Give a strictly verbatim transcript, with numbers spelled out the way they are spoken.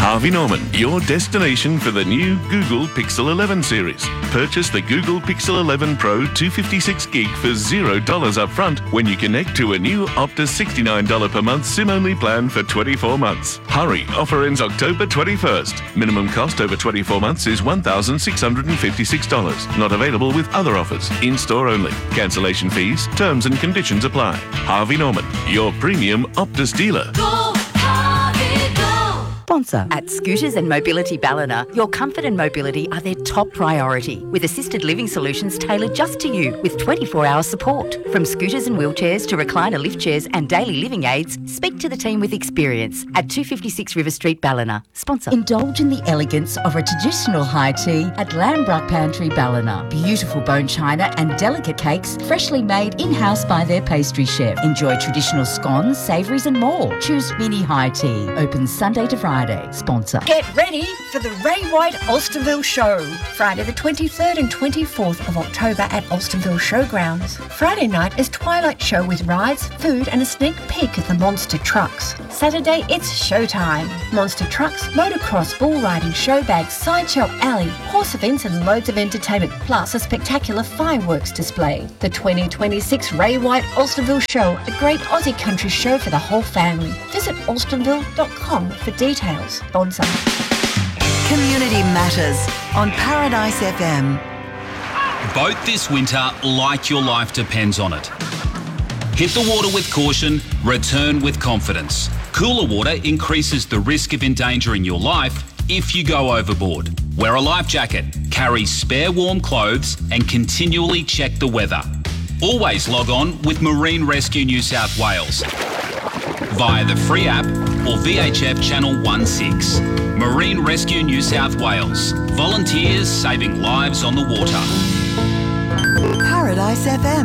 Harvey Norman, your destination for the new Google Pixel eleven series. Purchase the Google Pixel eleven Pro two fifty-six gig for zero dollars up front when you connect to a new Optus sixty-nine dollars per month SIM-only plan for twenty-four months. Hurry, offer ends October twenty-first. Minimum cost over twenty-four months is one thousand six hundred fifty-six dollars. Not available with other offers. In-store only. Cancellation fees, terms and conditions apply. Harvey Norman, your premium Optus dealer. Go, Harvey, go. Sponsor. At Scooters and Mobility Ballina, your comfort and mobility are their top priority, with assisted living solutions tailored just to you with twenty-four hour support. From scooters and wheelchairs to recliner lift chairs and daily living aids, speak to the team with experience at two fifty-six River Street, Ballina. Sponsor. Indulge in the elegance of a traditional high tea at Lambrook Pantry, Ballina. Beautiful bone china and delicate cakes freshly made in-house by their pastry chef. Enjoy traditional scones, savouries and more. Choose mini high tea. Open Sunday to Friday. Sponsor. Get ready for the Ray White Alstonville Show. Friday the twenty-third and twenty-fourth of October at Alstonville Showgrounds. Friday night is Twilight Show with rides, food and a sneak peek at the Monster Trucks. Saturday it's showtime. Monster Trucks, motocross, bull riding, show bags, sideshow alley, horse events and loads of entertainment, plus a spectacular fireworks display. The twenty twenty-six Ray White Alstonville Show, a great Aussie country show for the whole family. Visit alstonville dot com for details. Sponsor. Community Matters on Paradise F M. Boat this winter like your life depends on it. Hit the water with caution, return with confidence. Cooler water increases the risk of endangering your life if you go overboard. Wear a life jacket, carry spare warm clothes and continually check the weather. Always log on with Marine Rescue New South Wales via the free app or V H F Channel one six. Marine Rescue New South Wales. Volunteers saving lives on the water. Paradise F M.